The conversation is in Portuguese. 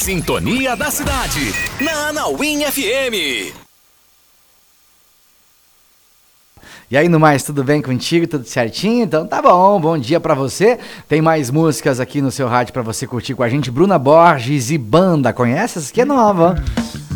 Sintonia da Cidade, na Anauim FM. E aí, no mais, tudo bem contigo? Tudo certinho? Então tá bom dia pra você. Tem mais músicas aqui no seu rádio pra você curtir com a gente. Bruna Borges e Banda, conhece? Essa aqui é nova.